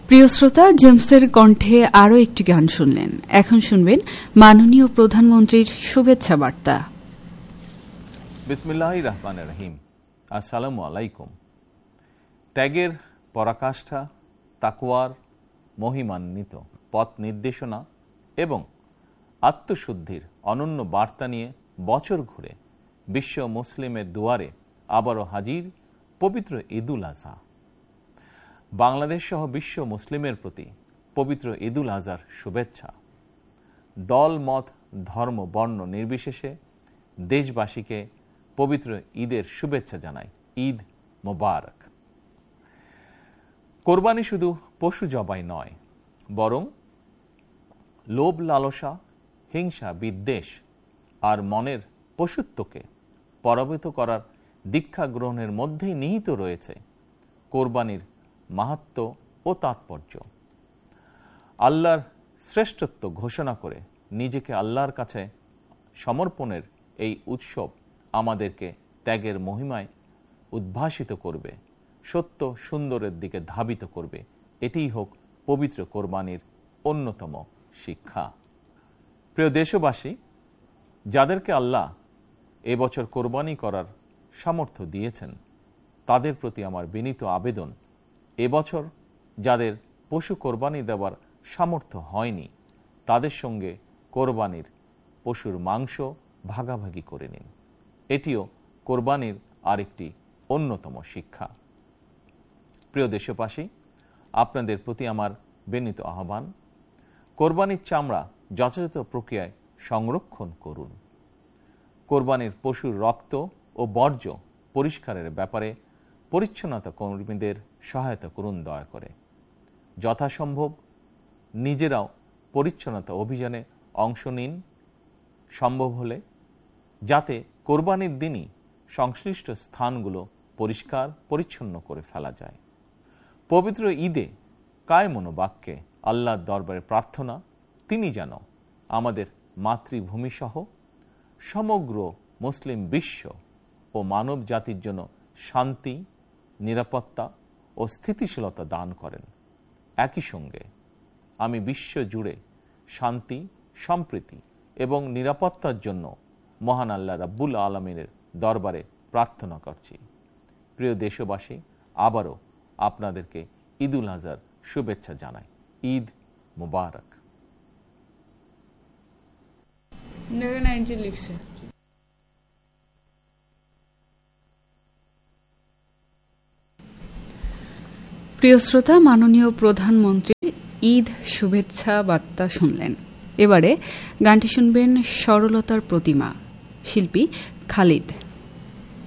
প্রিয় শ্রোতা, জেমসের কণ্ঠে আরও একটি গান শুনলেন। এখন শুনবেন মাননীয় প্রধানমন্ত্রীর শুভেচ্ছা বার্তা। বিসমিল্লাহির রহমানির রহিম। আসসালামু আলাইকুম। ত্যাগের পরাকাষ্ঠা, তাকওয়ার মহিমান্বিত পথ নির্দেশনা এবং আত্মশুদ্ধির অনন্য বার্তা নিয়ে বছর ঘুরে বিশ্ব মুসলিমের দুয়ারে আবারও হাজির পবিত্র ঈদুল আজহা। বাংলাদেশ সহ বিশ্ব মুসলিমের প্রতি পবিত্র ঈদুল আজহার শুভেচ্ছা। দল, মত, ধর্ম, বর্ণ নির্বিশেষে দেশবাসীকে পবিত্র ঈদের শুভেচ্ছা জানাই। ঈদ মোবারক। কোরবানি শুধু পশু জবাই নয়, বরং লোভ, লালসা, হিংসা, বিদ্বেষ আর মনের পশুত্বকে পরাভূত করার দীক্ষা গ্রহণের মধ্যেই নিহিত রয়েছে কোরবানির মাহাত্ম্য ও তাৎপর্য। আল্লাহর শ্রেষ্ঠত্ব ঘোষণা করে নিজেকে আল্লাহর কাছে সমর্পণের এই উৎসব আমাদেরকে ত্যাগের মহিমায় উদ্ভাসিত করবে, সত্য সুন্দরের দিকে ধাবিত করবে। এটিই হোক পবিত্র কোরবানির অন্যতম শিক্ষা। প্রিয় দেশবাসী, যাদেরকে আল্লাহ এবছর কোরবানি করার সামর্থ্য দিয়েছেন, তাদের প্রতি আমার বিনীত আবেদন, এবছর যাদের পশু কোরবানি দেওয়ার সামর্থ্য হয়নি, তাদের সঙ্গে কোরবানির পশুর মাংস ভাগাভাগি করে নিন। এটিও কোরবানির আরেকটি অন্যতম শিক্ষা। প্রিয় দেশবাসী, আপনাদের প্রতি আমার বিনীত আহ্বান, কোরবানির চামড়া যথাযথ প্রক্রিয়ায় সংরক্ষণ করুন। কোরবানির পশুর রক্ত ও বর্জ্য পরিষ্কারের ব্যাপারে পরিচ্ছন্নতা কর্মীদের সহায়তা করুন দয়া করে। যথাসম্ভব নিজেরাও পরিচ্ছন্নতা অভিযানে অংশ নিন সম্ভব হলে, যাতে কোরবানির দিনই সংশ্লিষ্ট স্থানগুলো পরিষ্কার পরিচ্ছন্ন করে ফেলা যায়। পবিত্র ঈদে কায় মনোবাক্যে আল্লাহর দরবারে প্রার্থনা, তিনি যেন আমাদের মাতৃভূমি সহ সমগ্র মুসলিম বিশ্ব ও মানব জাতির জন্য শান্তি, নিরাপত্তা ও স্থিতিশীলতা দান করেন। একই সঙ্গে আমি বিশ্ব জুড়ে শান্তি, সম্প্রীতি এবং নিরাপত্তার জন্য মহান আল্লাহ রাব্বুল আলামিনের দরবারে প্রার্থনা করছি। প্রিয় দেশবাসী, আবারও আপনাদেরকে ঈদুল আজহার শুভেচ্ছা জানাই। ঈদ মুবারক। প্রিয় শ্রোতা, মাননীয় প্রধানমন্ত্রীর ঈদ শুভেচ্ছা বার্তা শুনলেন। এবারে গানটি শুনবেন সরলতার প্রতিমা, শিল্পী খালিদ।